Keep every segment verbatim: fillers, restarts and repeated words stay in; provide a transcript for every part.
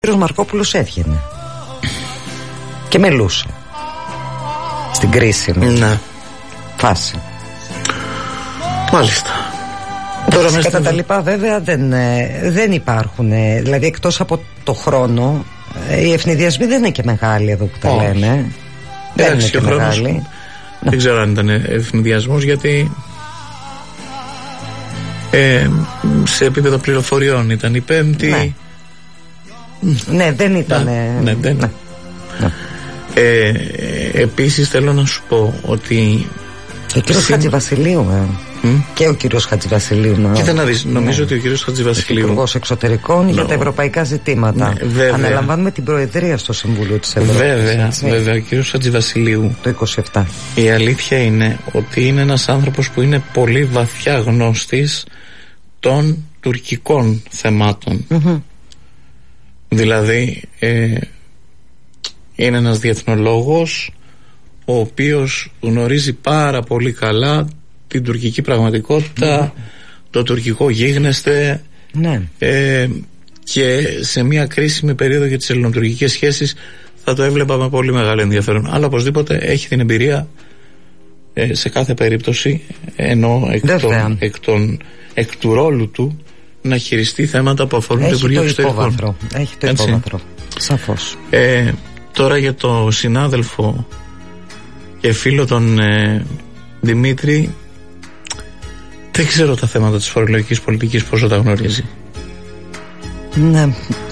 κύριος Μαρκόπουλος έβγαινε και μελούσε στην κρίσιμη ναι. φάση. Μάλιστα. Τώρα κατά στην... τα λοιπά βέβαια δεν, δεν υπάρχουν, δηλαδή εκτός από το χρόνο οι ευνηδιασμοί δεν είναι και μεγάλοι εδώ που τα oh. λέμε. Δεν Εντάξει, είναι και μεγάλοι. Δεν ξέρω αν ήταν ευνηδιασμός, γιατί ε, σε επίπεδο πληροφοριών ήταν η Πέμπτη. Ναι, ναι δεν ήταν. Ναι, ναι, δεν. Ναι. Ναι. Ε, επίσης θέλω να σου πω ότι ο κύριος Συν... Χατζηβασιλείου ε. Mm? και ο κύριος Χατζηβασιλείου. Κοίτα να δεις, νομίζω ναι. ότι ο κύριος Χατζηβασιλείου, υπουργός εξωτερικών no. για τα ευρωπαϊκά ζητήματα, ναι, αναλαμβάνουμε την προεδρία στο Συμβούλιο της Ευρώπης. Βέβαια, έτσι. βέβαια, ο κύριος Χατζηβασιλείου το είκοσι επτά. Η αλήθεια είναι ότι είναι ένας άνθρωπος που είναι πολύ βαθιά γνώστης των τουρκικών θεμάτων. Mm-hmm. Δηλαδή ε, είναι ένας διεθνολόγος ο οποίος γνωρίζει πάρα πολύ καλά την τουρκική πραγματικότητα, mm. το τουρκικό γίγνεσθε, ναι. ε, και σε μια κρίσιμη περίοδο για τις ελληνοτουρκικές σχέσεις θα το έβλεπα με πολύ μεγάλο ενδιαφέρον, αλλά οπωσδήποτε έχει την εμπειρία ε, σε κάθε περίπτωση, ενώ εκ, των, εκ, των, εκ του ρόλου του να χειριστεί θέματα που αφορούν το Υπουργείο Εξωτερικών. Έχει το υπόβαθρο, σαφώς. Ε, τώρα για το συνάδελφο και φίλο τον ε, Δημήτρη, δεν ξέρω τα θέματα της φορολογικής πολιτικής πόσο τα γνωρίζει. Ναι.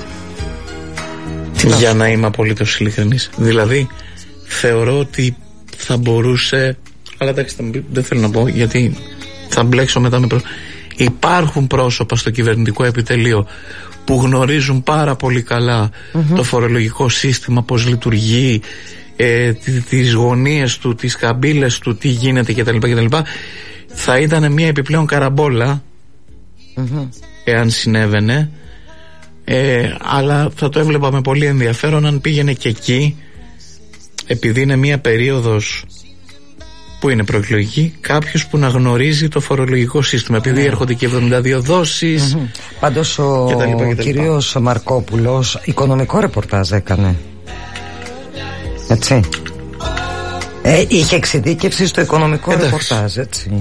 Για να είμαι απολύτως ειλικρινής. Δηλαδή θεωρώ ότι θα μπορούσε, αλλά εντάξει δεν θέλω να πω γιατί θα μπλέξω μετά με προ... Υπάρχουν πρόσωπα στο κυβερνητικό επιτελείο που γνωρίζουν πάρα πολύ καλά mm-hmm. το φορολογικό σύστημα, πώς λειτουργεί, ε, τις γωνίες του, τις καμπύλες του, τι γίνεται κτλ. κτλ. Θα ήταν μια επιπλέον καραμπόλα mm-hmm. εάν συνέβαινε, ε, αλλά θα το έβλεπα με πολύ ενδιαφέρον αν πήγαινε και εκεί, επειδή είναι μια περίοδος που είναι προεκλογική, κάποιος που να γνωρίζει το φορολογικό σύστημα, επειδή yeah. έρχονται και εβδομήντα δύο δόσεις. Mm-hmm. Πάντως ο, ο κύριος Μαρκόπουλος οικονομικό ρεπορτάζ έκανε, έτσι. Ε, είχε εξειδίκευση στο οικονομικό Εντάξει. ρεπορτάζ, έτσι.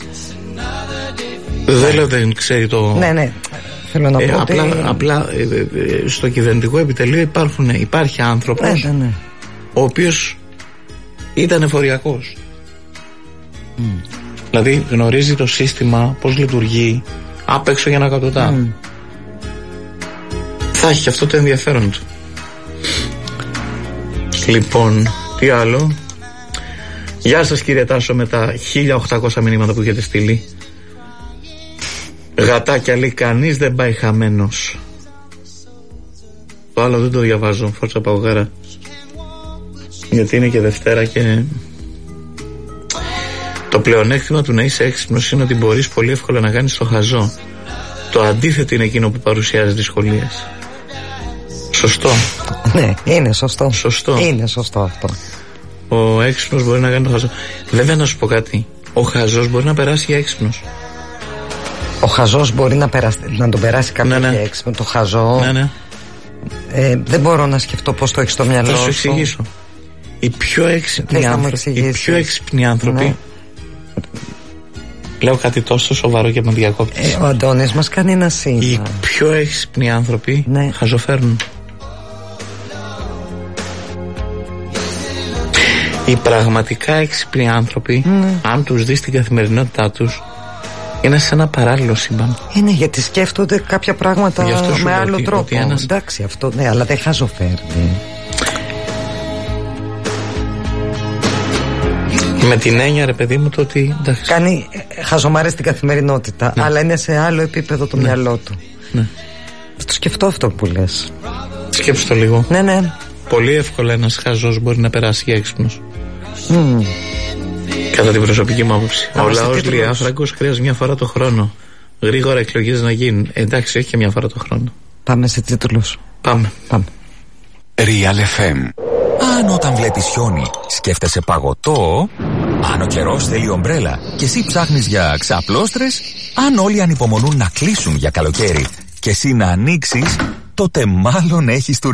Δεν λέω δεν ξέρει το... Ναι, ναι, θέλω να ε, πω απλά, ότι... απλά ε, ε, στο κυβερνητικό επιτελείο υπάρχουν, υπάρχει άνθρωπος ναι, ναι, ναι. ο οποίος ήταν εφοριακός. Mm. Δηλαδή γνωρίζει το σύστημα, πώς λειτουργεί απ' έξω για να κατωτά. Mm. Θα έχει αυτό το ενδιαφέρον του. Λοιπόν, τι άλλο? Γεια σας κύριε Τάσο, με τα χίλια οχτακόσια μηνύματα που έχετε στείλει. Γατάκια λέει, κανείς δεν πάει χαμένος. Το άλλο δεν το διαβάζω, φόρτσα παγωγάρα, γιατί είναι και Δευτέρα και... Το πλεονέκτημα του να είσαι έξυπνος είναι ότι μπορείς πολύ εύκολα να κάνεις το χαζό. Το αντίθετο είναι εκείνο που παρουσιάζει δυσκολίες. Σωστό. Ναι, είναι σωστό. Σωστό. Είναι σωστό αυτό. Ο έξυπνος μπορεί να κάνει το χαζό. Βέβαια να σου πω κάτι. Ο χαζός μπορεί να περάσει για έξυπνος. Ο χαζός μπορεί να, περάσει, να τον περάσει κάποιος ναι, ναι. για έξυπνο. Το χαζό. Ναι, ναι. Ε, δεν μπορώ να σκεφτώ πώς το έχεις στο μυαλό σου. Θα σου εξηγήσω. Οι πιο έξυπνοι άνθρωποι, οι πιο έξυπνοι άνθρωποι ναι. Λέω κάτι τόσο σοβαρό και με διακόπτεις. Ε, ο Αντώνης μας κάνει ένα σήμα. Οι πιο έξυπνοι άνθρωποι ναι. χαζοφέρνουν. Οι πραγματικά έξυπνοι άνθρωποι ναι. αν τους δεις την καθημερινότητά τους, είναι σε ένα παράλληλο σύμπαν. Είναι γιατί σκέφτονται κάποια πράγματα με άλλο ότι, τρόπο ότι ένας... Εντάξει αυτό ναι, αλλά δεν χαζοφέρνει. Με την έννοια ρε παιδί μου το ότι εντάξει. Κάνει χαζομάρες στην καθημερινότητα ναι. αλλά είναι σε άλλο επίπεδο το ναι. μυαλό του ναι. Το σκεφτώ αυτό που λες. Σκέψου το λίγο. Ναι ναι. Πολύ εύκολα ένας χαζός μπορεί να περάσει για έξυπνος. mm. Κατά την προσωπική μου άποψη. Ο λαός λέει άφραγκος χρειάζεται μια φορά το χρόνο. Γρήγορα εκλογές να γίνουν. Εντάξει, όχι και μια φορά το χρόνο. Πάμε σε τίτλους. Πάμε. Πάμε. Real εφ εμ. Αν όταν βλέπεις χιόνι σκέφτεσαι παγωτό, αν ο καιρός θέλει ομπρέλα και εσύ ψάχνεις για ξαπλώστρες, αν όλοι ανυπομονούν να κλείσουν για καλοκαίρι και εσύ να ανοίξεις, τότε μάλλον έχεις